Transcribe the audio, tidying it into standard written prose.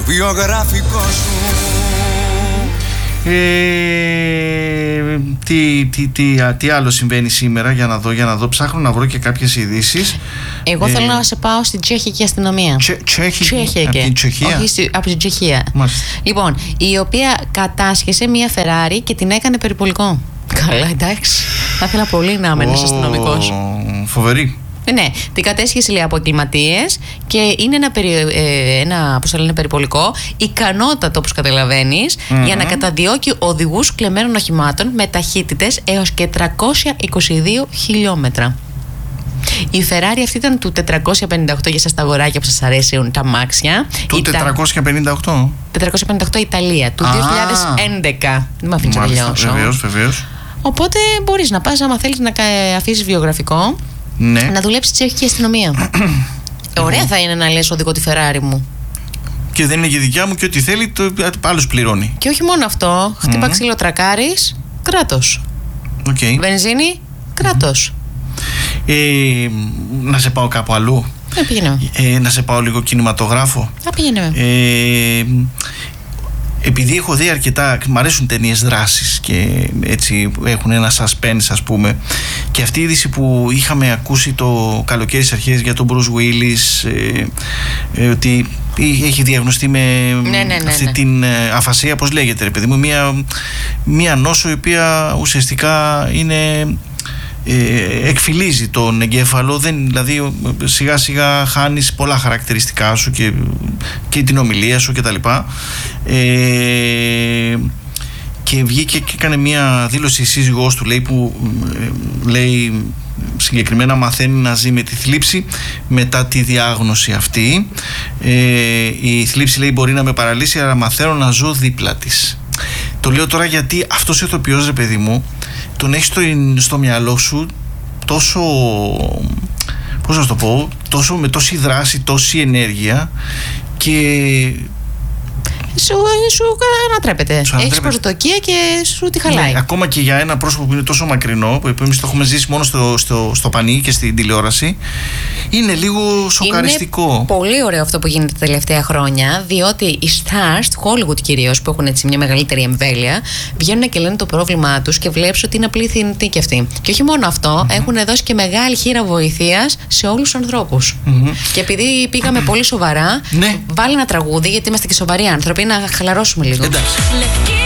βιογραφικό σου. Τι άλλο συμβαίνει σήμερα? Για να δω, ψάχνω να βρω και κάποιες ειδήσεις. Εγώ θέλω να σε πάω στην τσεχική αστυνομία. Από την Τσεχία? Όχι, από την Τσεχία. Μάλιστα. Λοιπόν, η οποία κατάσχεσε μια Ferrari και την έκανε περιπολικό. Καλά, εντάξει. Θα ήθελα πολύ να είμαι ένας αστυνομικός. Φοβερή. Ναι, την κατέσχεση, λέει, από εγκληματίες και είναι ένα πώς θα λένε, περιπολικό ικανότατο, όπως καταλαβαίνεις, για να καταδιώκει οδηγούς κλεμμένων οχημάτων με ταχύτητες έως και 322 χιλιόμετρα. Η Ferrari αυτή ήταν του 458, για σας τα αγοράκια που σας αρέσουν τα αμάξια. Του 458? 458 Ιταλία, του 2011. Δεν με αφήνεις να τελειώσω. Βεβαίως. Οπότε μπορείς να πας, άμα θέλεις να αφήσεις βιογραφικό, ναι, να δουλέψει στη τσεχική αστυνομία. Ωραία θα είναι να λες οδηγώ τη Ferrari μου. Και δεν είναι και δικιά μου και ό,τι θέλει άλλος πληρώνει. Και όχι μόνο αυτό. Χτύπα ξύλο, τρακάρεις, κράτος. Βενζίνη, κράτος. Να σε πάω κάπου αλλού. Να σε πάω λίγο κινηματογράφο. Πήγαινε. Επειδή έχω δει αρκετά, μ' αρέσουν ταινίες δράσης και έτσι έχουν ένα suspense, ας πούμε, και αυτή η είδηση που είχαμε ακούσει το καλοκαίρι στις αρχές για τον Bruce Willis, ότι έχει διαγνωστεί με αυτή την αφασία, πώς λέγεται, ρε παιδί μου, μια νόσο η οποία ουσιαστικά είναι... εκφυλίζει τον εγκέφαλο, δηλαδή σιγά σιγά χάνεις πολλά χαρακτηριστικά σου και την ομιλία σου κτλ. Και βγήκε και έκανε μια δήλωση η σύζυγός του, λέει, που λέει συγκεκριμένα μαθαίνει να ζει με τη θλίψη μετά τη διάγνωση αυτή. Η θλίψη, λέει, μπορεί να με παραλύσει, αλλά μαθαίνω να ζω δίπλα της. Το λέω τώρα γιατί αυτός ο ηθοποιός, ρε παιδί μου, τον έχεις στο μυαλό σου τόσο, πώς να το πω, με τόση δράση, τόση ενέργεια και... Σου ανατρέπεται. Έχεις προσδοκία και σου τη χαλάει. Ναι, ακόμα και για ένα πρόσωπο που είναι τόσο μακρινό, που εμείς το έχουμε ζήσει μόνο στο πανί και στην τηλεόραση, είναι λίγο σοκαριστικό. Είναι πολύ ωραίο αυτό που γίνεται τα τελευταία χρόνια, διότι οι stars του Hollywood κυρίως, που έχουν έτσι μια μεγαλύτερη εμβέλεια, βγαίνουν και λένε το πρόβλημά τους και βλέπεις ότι είναι απλή θνητή κι αυτοί. Και όχι μόνο αυτό, έχουν δώσει και μεγάλη χείρα βοηθείας σε όλους τους ανθρώπους. Και επειδή πήγαμε πολύ σοβαρά, βάλε ένα τραγούδι, γιατί είμαστε και σοβαροί άνθρωποι, να χαλαρώσουμε λίγο. Εντάξει.